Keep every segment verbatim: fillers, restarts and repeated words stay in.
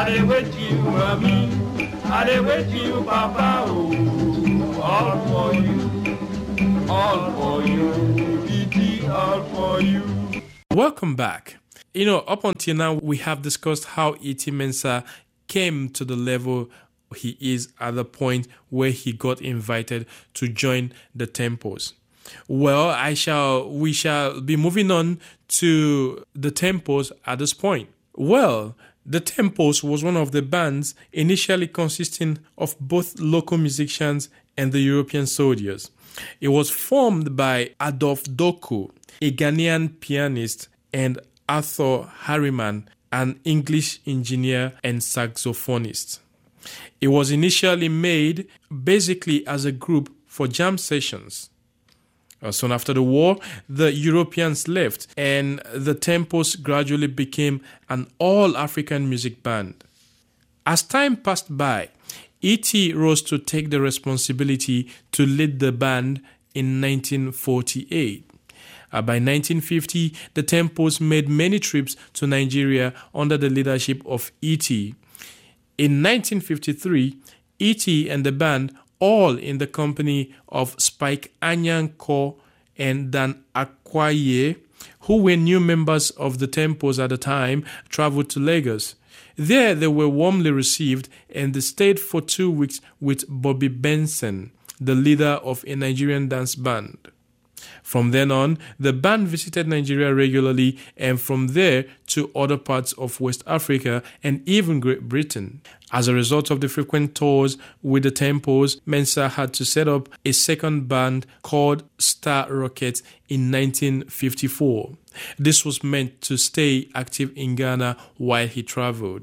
I dey wait you, mommy. I dey wait you, papa. Oh, all for you, all for you, E T, all for you. Welcome back. You know, up until now, we have discussed how E T Mensah came to the level he is at the point where he got invited to join the Tempos. Well, I shall, we shall be moving on to the Tempos at this point. Well, the Tempos was one of the bands initially consisting of both local musicians and the European soldiers. It was formed by Adolf Doku, a Ghanaian pianist, and Arthur Harriman, an English engineer and saxophonist. It was initially made basically as a group for jam sessions. Uh, soon after the war, the Europeans left and the Tempos gradually became an all-African music band. As time passed by, E T rose to take the responsibility to lead the band in nineteen forty-eight. Uh, by nineteen fifty, the Tempos made many trips to Nigeria under the leadership of E T. In nineteen fifty-three, E T and the band, all in the company of Spike Anyanko and Dan Akwaye, who were new members of the Tempos at the time, traveled to Lagos. There, they were warmly received and they stayed for two weeks with Bobby Benson, the leader of a Nigerian dance band. From then on, the band visited Nigeria regularly and from there to other parts of West Africa and even Great Britain. As a result of the frequent tours with the Tempos, Mensah had to set up a second band called Star Rocket in nineteen fifty-four. This was meant to stay active in Ghana while he traveled.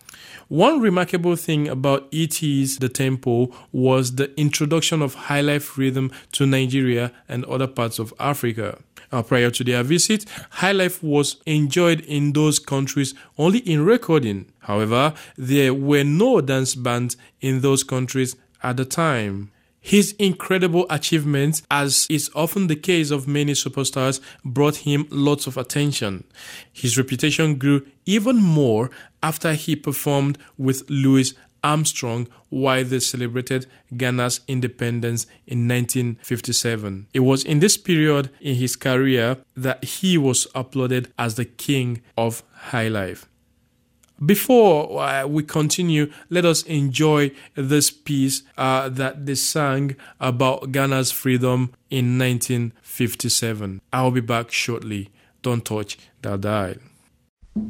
One remarkable thing about E T's The Tempo was the introduction of highlife rhythm to Nigeria and other parts of Africa. Uh, prior to their visit, highlife was enjoyed in those countries only in recording. However, there were no dance bands in those countries at the time. His incredible achievements, as is often the case of many superstars, brought him lots of attention. His reputation grew even more after he performed with Louis Armstrong while they celebrated Ghana's independence in nineteen fifty-seven. It was in this period in his career that he was applauded as the king of highlife. Before uh, we continue, let us enjoy this piece uh, that they sang about Ghana's freedom in nineteen fifty-seven. I'll be back shortly. Don't touch that dial.